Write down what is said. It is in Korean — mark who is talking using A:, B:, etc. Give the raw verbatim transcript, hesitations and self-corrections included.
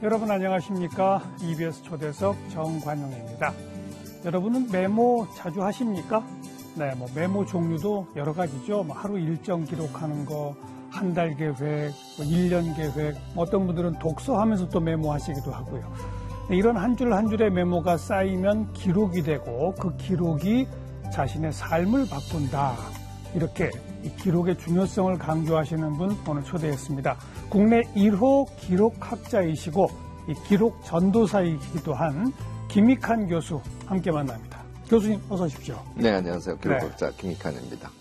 A: 여러분 안녕하십니까? 이비에스 초대석 정관용입니다. 여러분은 메모 자주 하십니까? 네, 뭐 메모 종류도 여러 가지죠. 뭐 하루 일정 기록하는 거, 한 달 계획, 뭐 일 년 계획, 뭐 어떤 분들은 독서하면서 또 메모하시기도 하고요. 네, 이런 한 줄 한 줄의 메모가 쌓이면 기록이 되고 그 기록이 자신의 삶을 바꾼다. 이렇게 이 기록의 중요성을 강조하시는 분 오늘 초대했습니다. 국내 일 호 기록학자이시고 이 기록 전도사이기도 한 김익환 교수 함께 만납니다. 교수님 어서 오십시오.
B: 네, 안녕하세요. 기록학자 네. 김익환입니다.